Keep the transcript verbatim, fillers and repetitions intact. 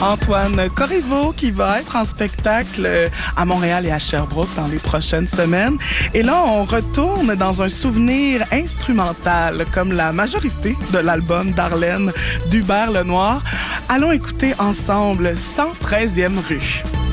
Antoine Corriveau, qui va être en spectacle à Montréal et à Sherbrooke dans les prochaines semaines. Et là, on retourne dans un souvenir instrumental, comme la majorité de l'album d'Arlène d'Hubert Lenoir. Allons écouter ensemble cent treizième rue.